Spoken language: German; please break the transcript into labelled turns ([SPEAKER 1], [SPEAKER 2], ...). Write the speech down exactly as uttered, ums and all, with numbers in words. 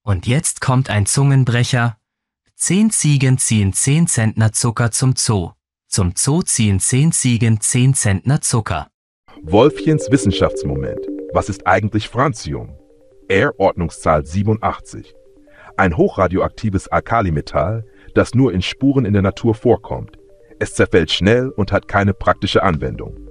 [SPEAKER 1] Und jetzt kommt ein Zungenbrecher. Zehn Ziegen ziehen zehn Zentner Zucker zum Zoo. Zum Zoo ziehen zehn Ziegen zehn Zentner Zucker.
[SPEAKER 2] Wolfchens Wissenschaftsmoment. Was ist eigentlich Francium? R Ordnungszahl siebenundachtzig. Ein hochradioaktives Alkalimetall, das nur in Spuren in der Natur vorkommt. Es zerfällt schnell und hat keine praktische Anwendung.